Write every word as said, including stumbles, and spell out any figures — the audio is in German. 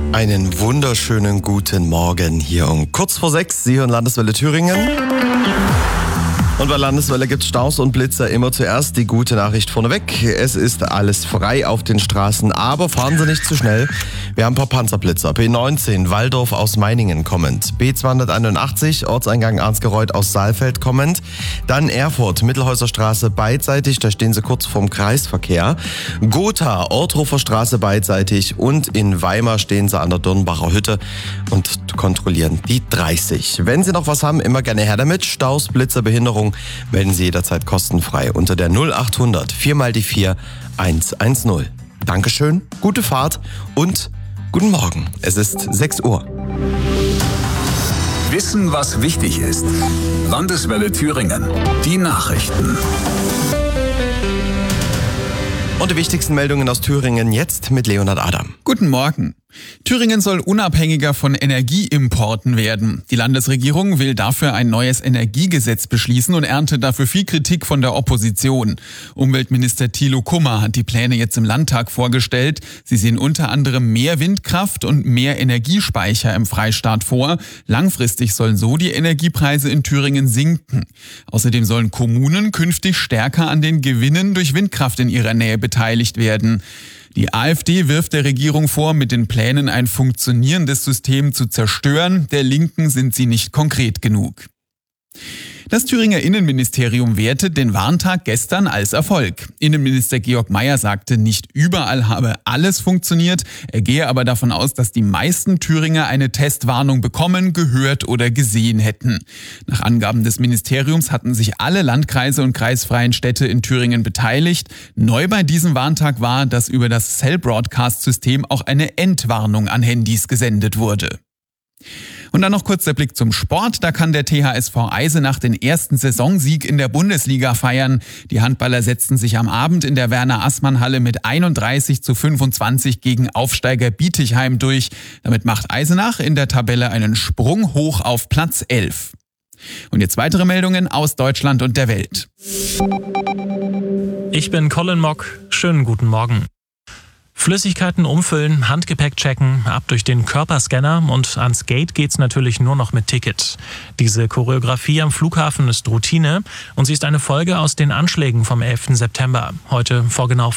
Einen wunderschönen guten Morgen hier um kurz vor sechs. Sie hören Landeswelle Thüringen. Und bei Landeswelle gibt es Staus und Blitzer immer zuerst. Die gute Nachricht vorneweg. Es ist alles frei auf den Straßen, aber fahren Sie nicht zu schnell. Wir haben ein paar Panzerblitzer. B neunzehn, Walldorf aus Meiningen kommend. B zweihunderteinundachtzig, Ortseingang Arnsgereuth aus Saalfeld kommend. Dann Erfurt, Mittelhäuserstraße beidseitig, da stehen Sie kurz vorm Kreisverkehr. Gotha, Orthofer Straße beidseitig und in Weimar stehen Sie an der Dürnbacher Hütte und kontrollieren die dreißig. Wenn Sie noch was haben, immer gerne her damit. Staus, Blitzer, Behinderung, melden Sie jederzeit kostenfrei unter der null achthundert vier mal die vier hundertzehn. Dankeschön, gute Fahrt und guten Morgen. Es ist sechs Uhr. Wissen, was wichtig ist. Landeswelle Thüringen. Die Nachrichten. Und die wichtigsten Meldungen aus Thüringen jetzt mit Leonhard Adam. Guten Morgen. Thüringen soll unabhängiger von Energieimporten werden. Die Landesregierung will dafür ein neues Energiegesetz beschließen und erntet dafür viel Kritik von der Opposition. Umweltminister Thilo Kummer hat die Pläne jetzt im Landtag vorgestellt. Sie sehen unter anderem mehr Windkraft und mehr Energiespeicher im Freistaat vor. Langfristig sollen so die Energiepreise in Thüringen sinken. Außerdem sollen Kommunen künftig stärker an den Gewinnen durch Windkraft in ihrer Nähe beteiligt werden. Die AfD wirft der Regierung vor, mit den Plänen ein funktionierendes System zu zerstören. Der Linken sind sie nicht konkret genug. Das Thüringer Innenministerium wertet den Warntag gestern als Erfolg. Innenminister Georg Mayer sagte, nicht überall habe alles funktioniert. Er gehe aber davon aus, dass die meisten Thüringer eine Testwarnung bekommen, gehört oder gesehen hätten. Nach Angaben des Ministeriums hatten sich alle Landkreise und kreisfreien Städte in Thüringen beteiligt. Neu bei diesem Warntag war, dass über das Cell-Broadcast-System auch eine Entwarnung an Handys gesendet wurde. Und dann noch kurz der Blick zum Sport. Da kann der T H S V Eisenach den ersten Saisonsieg in der Bundesliga feiern. Die Handballer setzten sich am Abend in der Werner-Assmann-Halle mit einunddreißig zu fünfundzwanzig gegen Aufsteiger Bietigheim durch. Damit macht Eisenach in der Tabelle einen Sprung hoch auf Platz elf. Und jetzt weitere Meldungen aus Deutschland und der Welt. Ich bin Colin Mock. Schönen guten Morgen. Flüssigkeiten umfüllen, Handgepäck checken, ab durch den Körperscanner und ans Gate geht's natürlich nur noch mit Ticket. Diese Choreografie am Flughafen ist Routine und sie ist eine Folge aus den Anschlägen vom elften September. Heute vor genau